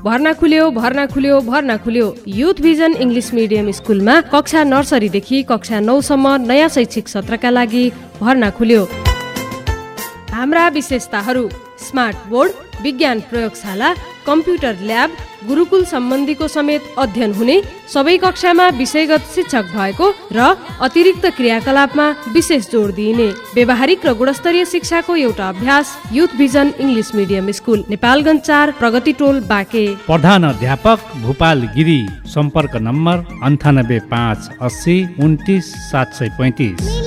भर्ना खुल्यो। Youth vision English medium स्कुलमा कक्षा नर्सरीदेखि कक्षा 9 सम्म नयाँ शैक्षिक सत्रका लागि भर्ना खुल्यो। हाम्रा विशेषताहरू: स्मार्ट बोर्ड, विज्ञान प्रयोगशाला, कम्प्युटर ल्याब, गुरुकुल सम्बन्धीको समेत अध्ययन हुने, सबै कक्षामा विषयगत शिक्षक भएको र अतिरिक्त क्रियाकलापमा विशेष जोड दिइने व्यावहारिक र गुणस्तरीय शिक्षाको एउटा अभ्यास youth vision English medium school, Nepalgunj 4, प्रगति टोल, बाँके। प्रधान अध्यापक भूपाल गिरी। सम्पर्क नम्बर 98 5 80 29 735।